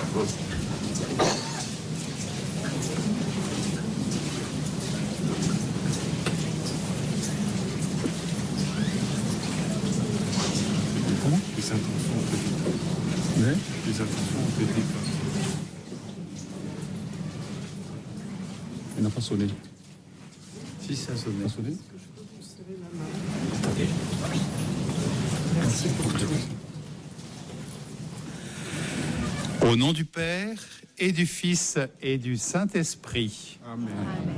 Les intentions ont fait vite. Ouais. Les intentions ont fait vite. Il n'a pas sonné. Si, ça a sonné. Pas sonné. Merci pour tout. Au nom du Père et du Fils et du Saint-Esprit. Amen.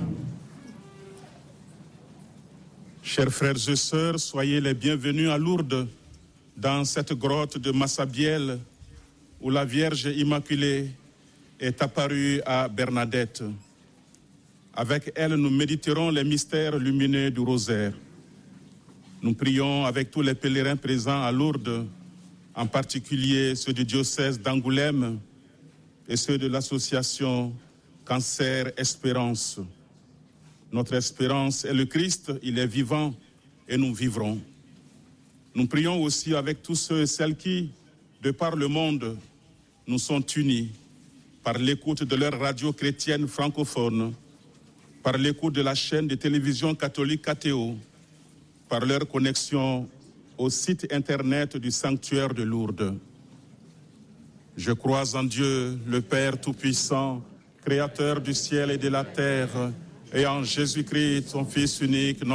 Chers frères et sœurs, soyez les bienvenus à Lourdes, dans cette grotte de Massabielle, où la Vierge Immaculée est apparue à Bernadette. Avec elle, nous méditerons les mystères lumineux du rosaire. Nous prions avec tous les pèlerins présents à Lourdes, en particulier ceux du diocèse d'Angoulême et ceux de l'association Cancer Espérance. Notre espérance est le Christ, il est vivant et nous vivrons. Nous prions aussi avec tous ceux et celles qui, de par le monde, nous sont unis par l'écoute de leur radio chrétienne francophone, par l'écoute de la chaîne de télévision catholique KTO, par leur connexion au site internet du sanctuaire de Lourdes. Je crois en Dieu, le Père Tout-Puissant, Créateur du ciel et de la terre, et en Jésus-Christ, son Fils unique,